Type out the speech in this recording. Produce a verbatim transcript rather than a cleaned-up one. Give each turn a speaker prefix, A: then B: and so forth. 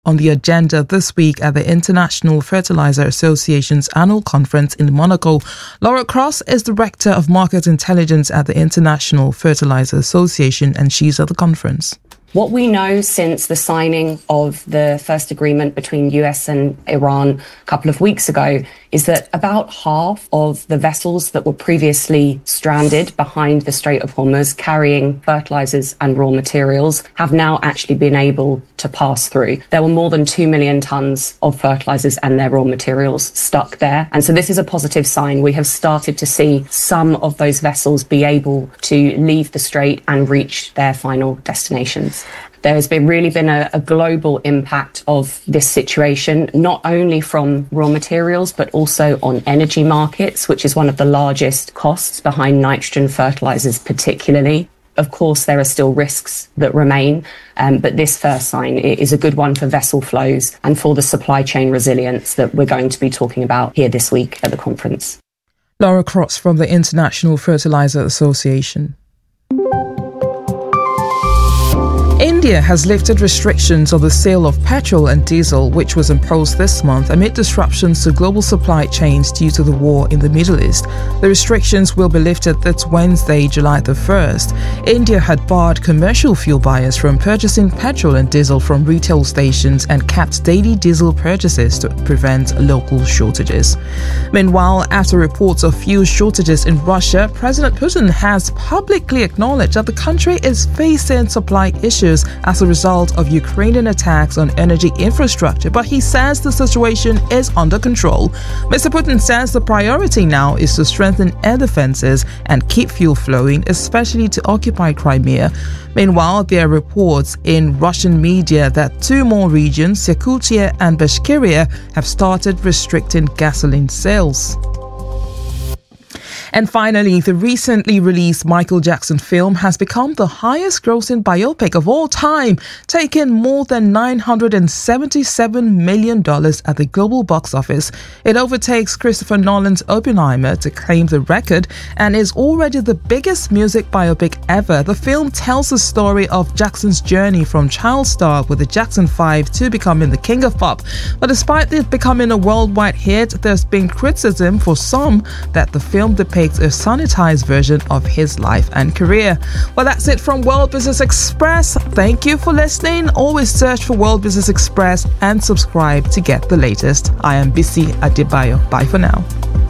A: On the agenda this week at the International Fertilizer Association's annual conference in Monaco, Laura Cross is Director of Market Intelligence at the International Fertilizer Association, and she's at the conference.
B: What we know since the signing of the first agreement between U S and Iran a couple of weeks ago is that about half of the vessels that were previously stranded behind the Strait of Hormuz carrying fertilizers and raw materials have now actually been able to pass through. There were more than two million tons of fertilizers and their raw materials stuck there. And so this is a positive sign. We have started to see some of those vessels be able to leave the strait and reach their final destinations. There has been really been a, a global impact of this situation, not only from raw materials, but also on energy markets, which is one of the largest costs behind nitrogen fertilizers particularly. Of course, there are still risks that remain, um, but this first sign is a good one for vessel flows and for the supply chain resilience that we're going to be talking about here this week at the conference.
A: Laura Cross from the International Fertilizer Association. India has lifted restrictions on the sale of petrol and diesel, which was imposed this month amid disruptions to global supply chains due to the war in the Middle East. The restrictions will be lifted this Wednesday, July the first. India had barred commercial fuel buyers from purchasing petrol and diesel from retail stations and capped daily diesel purchases to prevent local shortages. Meanwhile, after reports of fuel shortages in Russia, President Putin has publicly acknowledged that the country is facing supply issues as a result of Ukrainian attacks on energy infrastructure, but he says the situation is under control. Mister Putin says the priority now is to strengthen air defenses and keep fuel flowing, especially to occupy Crimea. Meanwhile, there are reports in Russian media that two more regions, Yakutia and Bashkiria, have started restricting gasoline sales. And finally, the recently released Michael Jackson film has become the highest grossing biopic of all time, taking more than nine hundred seventy-seven million dollars at the global box office. It overtakes Christopher Nolan's Oppenheimer to claim the record and is already the biggest music biopic ever. The film tells the story of Jackson's journey from child star with the Jackson five to becoming the king of pop. But despite it becoming a worldwide hit, there's been criticism for some that the film depicts a sanitized version of his life and career. Well, that's it from World Business Express. Thank you for listening. Always search for World Business Express and subscribe to get the latest. I am Bisi Adebayo. Bye for now.